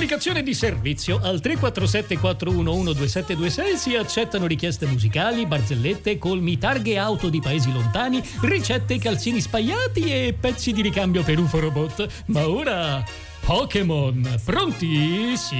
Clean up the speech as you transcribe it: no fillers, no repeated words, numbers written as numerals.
Comunicazione di servizio: al 347 411 2726 si accettano richieste musicali, barzellette, colmi, targhe auto di paesi lontani, ricette, calzini spaiati e pezzi di ricambio per UFO Robot. Ma ora Pokémon, pronti? Sì.